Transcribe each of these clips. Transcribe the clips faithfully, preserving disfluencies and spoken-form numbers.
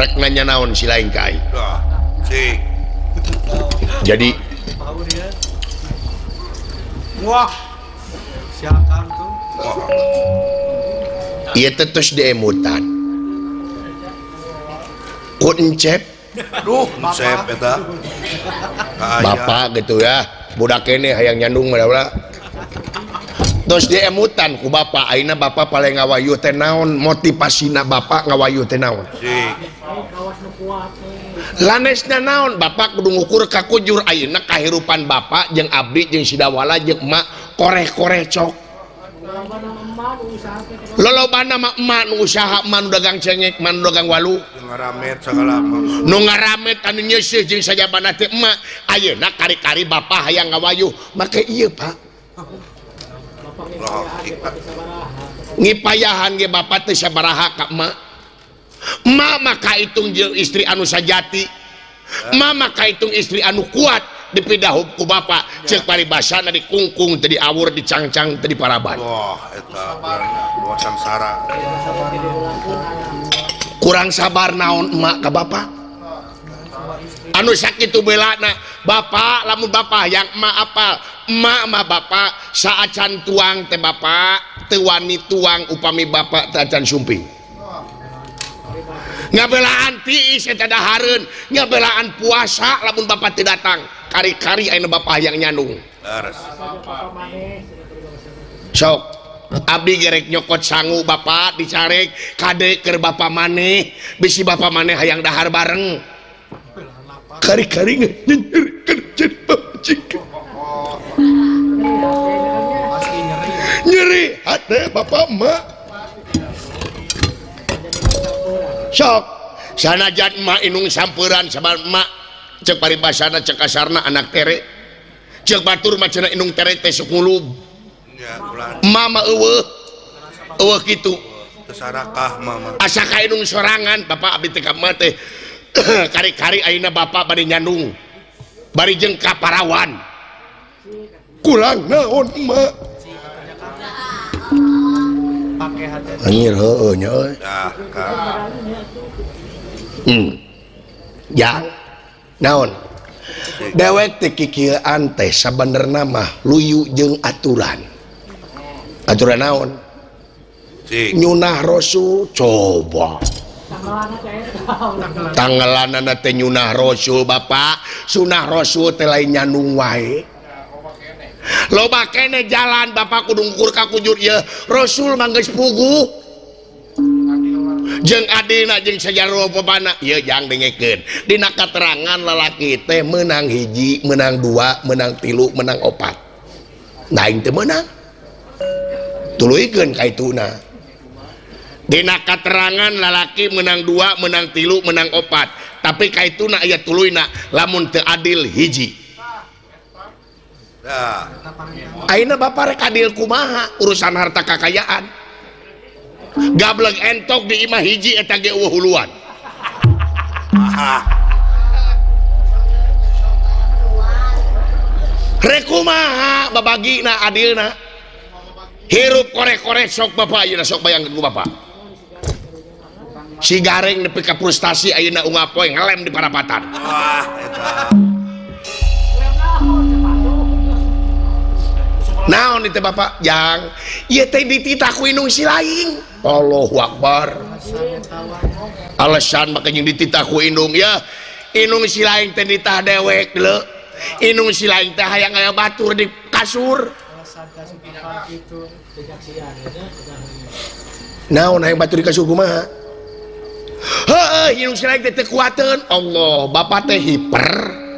rek nanya naon si lain kai sih jadi wah siakan tuh iya tetus diemutan ku encep duh encep eta bapak gitu ya budak ini hayang nyandung mah terus diemutan ku bapak aina bapak paling ngawayu teh naon motivasina bapak ngawayu teh naon lanesna naon bapak kudu ngukur ka kujur ayeuna kahirupan bapak jeung abdi jeung sidawala jeung emak koreh-koreh cok lolobana mah emak nu usaha emak nu dagang cengek emak nu dagang walu ngaramet sagala nu ngaramet anu nyeuseuh jeung sajabana teh emak ayeuna kari-kari bapak hayang ngawayu make ieu pak ngipayahan ge bapak teh sabaraha ka emak emak maka hitung jeung istri anu sajati emak maka hitung istri anu kuat dipidahub ku bapak ceuk paribasana dikungkung teu diawur dicangcang teu diparaban wah eta dua sangsara kurang sabar naon emak ka bapak anu sakitu belana bapak lamun bapak yang emak apal emak mah bapak saacan tuang teh bapak teu wani tuang upami bapak teu acan sumping ngabelaan tiis eta dahareun ngabelaan puasa lamun bapak teu datang kari-kari ayeuna bapak yang nyandung leres sok abdi gerek nyokot sangu bapak dicarek kade keur bapak maneh bisi bapak maneh hayang dahar bareng kari-kari nyenyer kerja bapak cik nyeri hati bapak emak sok sanajan emak inung sampuran sama emak cek paribasana cek kasarna anak tere cek batur macana inung tere teh sepuluh emak mah eueuh eueuh kitu tesarakah mama asa ka inung sorangan bapak abdi teh ka emak teh kari-kari ayeuna bapak bari nyandung bari jeung ka parawan kurang naon emak anjir heueuh nya euy dah ka hmm ya naon dewek teh kikieuan teh sabenerna mah luyu jeung aturan aturan naon sih nyunah rasul coba tanggalanana teh nyunah rasul bapak sunah rasul teh lain nyandung wae loba kene jalan bapak kudu ngukur ka kujur ieu rasul mah geus puguh jeung adina jeung sajarah babana ieu jang dengekeun dina katerangan lalaki teh menang hiji menang dua menang tilu menang opat nah aing teu meunang tuluikeun kaituna dina katerangan lalaki menang dua menang tilu menang opat tapi kaituna aya tuluina lamun teu adil hiji dah ayeuna bapak rek adil kumaha urusan harta kakayaan gableng entok di imah hiji eta ge eueuh huluan rek kumaha babagina adilna hirup korek-korek sok bapak ayeuna sok bayangkeun ku bapak si gareng nepi ka frustasi ayeuna ungap poe ngelem di parapatan wah eta naon itu bapak yang ieu teh dititah ku inung si laing Allahu Akbar alasan makanya dititah ku inung ya inung si laing teh ditah dewek le inung si laing teh hayang aya batur di kasur naon hayang batur di kasur kumaha heueuh inung si laing teh teu kuateun Allah bapak teh hiper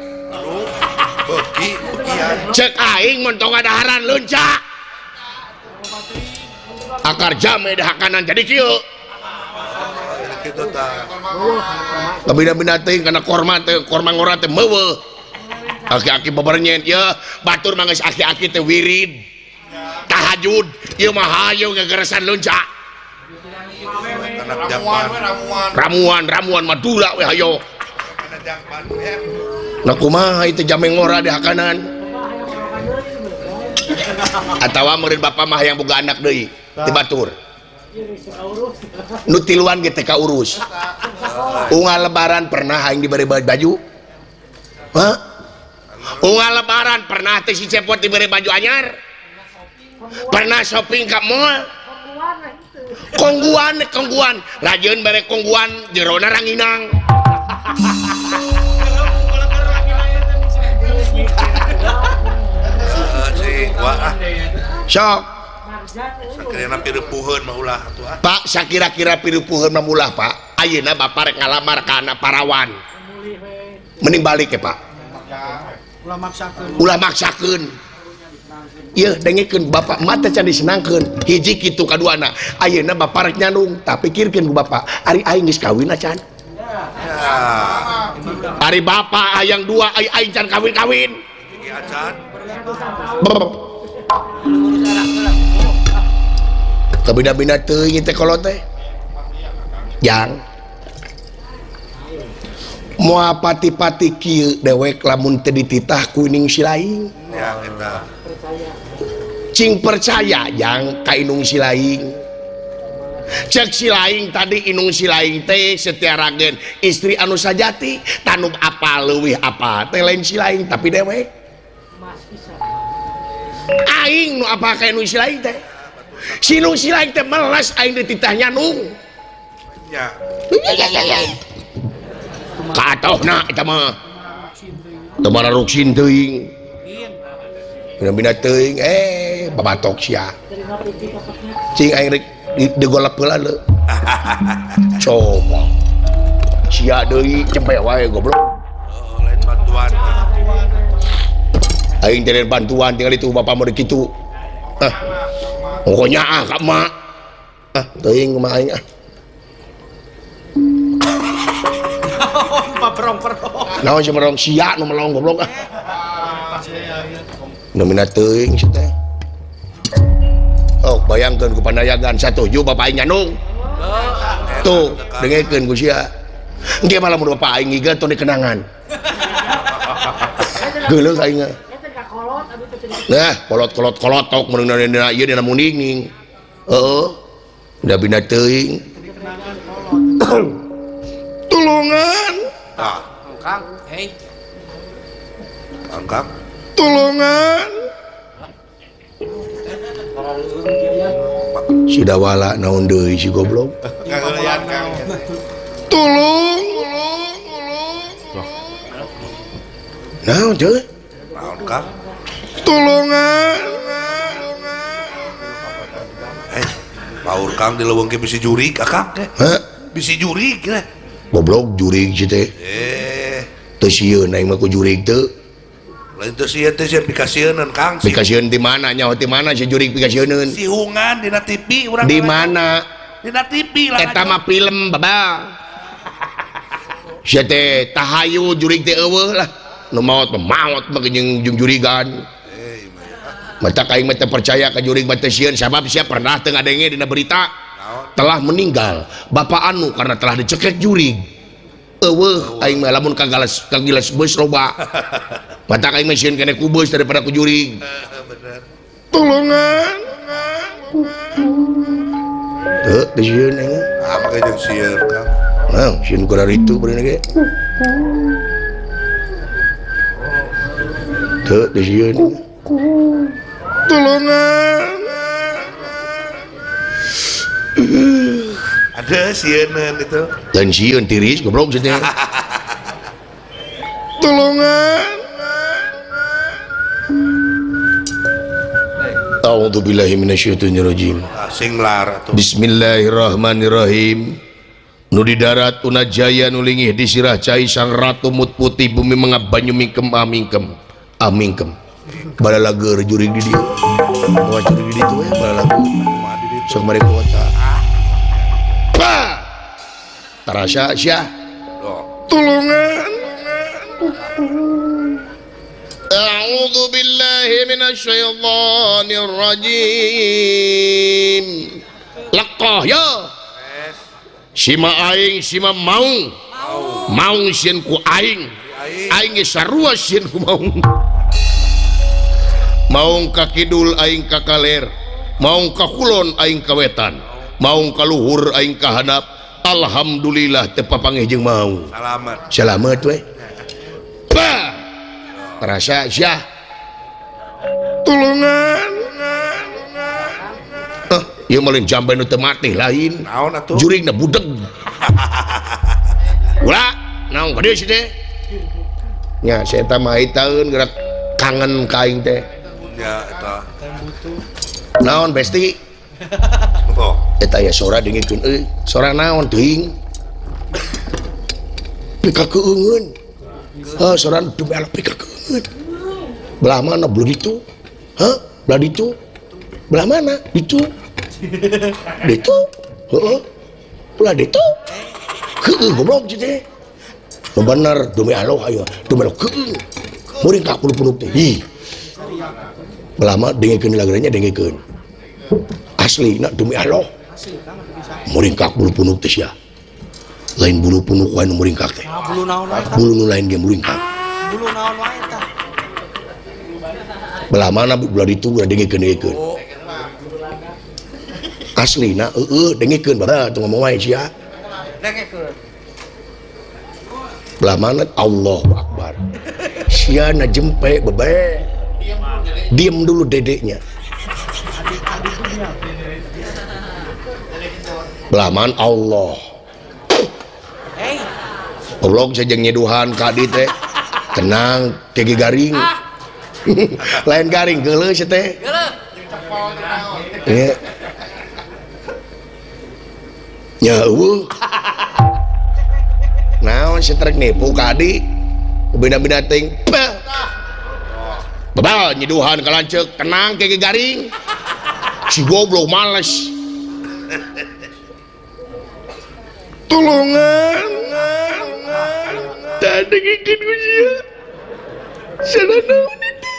beuki beukian cek aing mun tong ngadaharan leunca akar jame dahakanan jadi kieu kitu tah kabina-bina teh kana korma teh korma ngora teh meuweuh aki-aki babarnyen ya batur mah geus aki-aki teh wirid tahajud ieu mah hayu ngageresan leunca anak jaman ramuan ramuan Madura we hayo anak jaman ya nah kumaha itu jame ngora dahakanan atawa meureun bapak mah yang boga anak deui ti batur nu tiluan ge teh ka urus Ungal lebaran pernah aing diberi baju? Hah? Ungal lebaran pernah teh si Cepot diberi baju anyar? Pernah shopping ke mall? Kongguan, kongguan. Rajeun bare kongguan jerona ranginang. Si wah. Sok. Sakirana pirepuheun mah ulah atuh. Pak, sakira-kira pirepuheun mah ulah, Pak. Ayeuna Bapak rek ngalamar ka anak parawan. Mending balik ya, Pak. Ulah maksakeun. Ulah maksakeun. Ieu dengekeun Bapak mata can disenangkeun. Hiji kitu kaduana. Ayeuna Bapak rek nyanung, tapi pikirkeun ku Bapak, ari aing geus kawin acan. Ya. Ari Bapak hayang dua, ai aing can kawin-kawin. Iki acan. Kabina-bina teuing teh kolot teh. Yang moal pati-pati kieu dewek lamun teu dititah ku ining si laing. Ya eta. Cing percaya yang ka inung si laing. Cek si laing tadi inung si laing teh setiarageun istri anu sajati tanub apa leuwih apa teh lain si laing tapi dewek. Aing nu apa ka inung si laing teh. Si inung si laing teh meles aing dititahnya nung. Ya. Katohna eta mah. Teu mararuksin teuing. Bina-bina teuing eh babatok sia. Cing aing rek digolep heula leu. Coba. Sia deui cepet wae goblok. Oh, lain bantuan. Aing teh bantuan tinggal itu bapak mau kitu. Ah. Pokoknya ah ka mak. Ah, teuing kumaha aing ah. Paperong-perong. Naon si merong sia nu melong goblok ah. Nu minat teuing si teh. Oh, bayangkeun ku pandayagan satuju bapak aing nyanung. Tuh, dengekeun ku sia. Engke malah mun bapak aing ngiga tong dikenangan. Geuleuh aing. Nah, kolot-kolot kolotok mun dina ieu dina muninging. Heeh. Da bina teuing. Tulungan. Ah, Kang, hei. angkat. Tulungan. Si dawala naon deui si goblok. Kageulian Kang. Tulung. Naon teh? Naon Kang? Tulungan. Eh, paur Kang dileuweungke bisi jurig akak teh. Hah? Bisi jurig teh. Goblok jurig si teh. Eh, Teu sieun aing mah ku jurig teu. lain teh sieun teh sieun pikasieun Kang. Si, Pikasieun di mana? Nyaho di mana si jurig pikasieun? si hungan dina T V urang. Di mana? Dina T V lah. Eta mah film baba. Sia teh tahayu jurig teh eueuh lah. Nu maot mah maot mah jeung jeung jurigan. Eh, Mata kaing mah teu percaya ka jurig mah teu sieun sabab sia pernah teu ngadenge dina berita telah meninggal bapak anu karena telah dicekek jurig. Eueuh aing mah lamun kagalas kagilas beus loba. Mata kaing mah sieun kene ku beus daripada ku jurig. bener. Tolongan. Teu teu sieun aing. Ah, make jeung sieun Kang. Nah, sieun ku itu beureuh ge. Teu teu sieun. Tolongan. Ada sieun itu. Lain sieun tiris goblok cenah. Tolongan. A'udzubillahi minasyaitonir rajim. Ah, sing lar atuh. Bismillahirrahmanirrahim. Nu di darat una jaya nu lingih di sirah cai sang ratu mut putih bumi mangap banyu mingkem amingkem amingkem. Balalager jurig di dieu. Wah jurig di ditu ya balalager. Sok mari kuota. Pa. Tarasa sia. Loh. Tulungan. A'udzu billahi minasyaitonir rajim. Laqah ya. Sima aing sima maung. Maung sieun ku aing. Aing ge sarua sieun ku maung. Maung ka kidul aing ka kaler. Maung ka kulon aing ka wetan. Maung ka luhur aing ka handap. alhamdulillah teu papanggih jeung mau Selamat. selamat we bah terasa syah tulungan ah ieu mah lain jambe nu teu mati lain Naon atuh? juringna budeg ulah naon ka dieu si teh nya saya eta mah taeun gerak kangen ka aing teh Ya eta. naon besti Oh, eta ya sora dengikeun euy sora naon teuing pikakeungeun ha sora demi Allah pikakeungeun belah mana belah ditu ha belah ditu belah mana ditu ditu heeh belah ditu keung goblok teh nu bener demi Allah ayo demi Allah keung muring ka puluh-puluh teh hi belah mana dengikeun lagrenya dengikeun asli nak demi Allah muringkak bulu punuk teh sia lain bulu punuk wae nu muringkak teh Ah, bulu naon wae tah? bulu nu lain ge muringkak Bulu naon wae tah? belah mana belah ditu udah dengikeun dengikeun asli na eueuh dengikeun bara teu ngomong wae sia Dengekeun. belah mana Allahu Akbar sia na jempe bebe diam dulu dedeknya belah mana Allah Hei, Allah sajeng nyeduhan ka di teh tenang tege garing lain garing geuleuh sia teh geuleuh. ya nya eueuh naon si trek nipu ka di beda-beda ting babal nyeduhan ka lanceuk tenang tege garing si goblok males tulungan tak dengikeun ku sia sana naon itu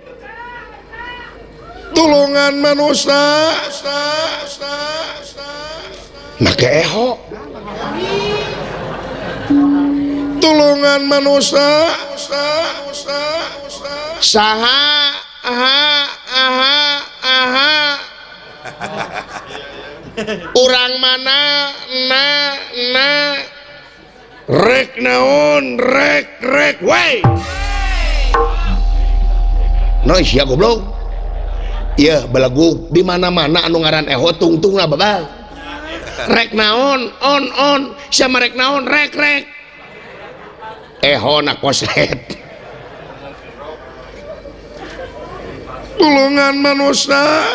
tulungan manusia make eho tulungan manusia saha aha aha aha urang mana na na rek naon rek rek wey no sia goblok iya balagu di mana-mana anu ngaran eho tungtung lah babal rek naon on on sama rek naon rek rek eho na koslet tulungan manusia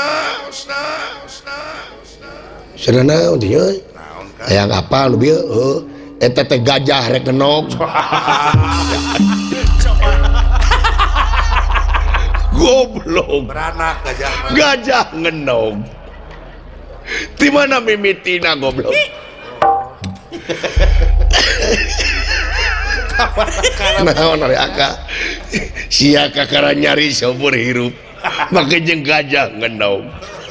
sana naon teh euy naon kan? hayang apa nu bieu heuh eta teh gajah rek ngenog goblok Beranak gajah mah. gajah ngenog di mana mimitina goblok naon ari aka sia kakara nyari seumur hirup make jeung gajah ngenog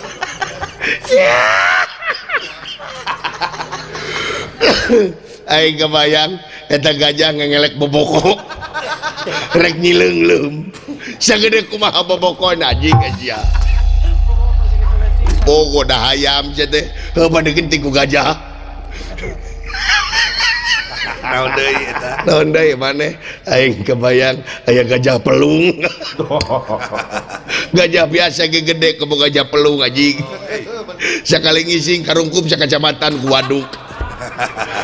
aing kebayang eta gajah ngengelek boboko rek nyileungleum sagede kumaha bobokona anjing sia oh goda hayam sia teh heuh padekeun ti ku gajah Naon deui eta? naon deui maneh aing kebayang aya gajah pelung gajah biasa ge gede kebo gajah pelung anjing sakali ngising karungkup sakacamatan ku waduk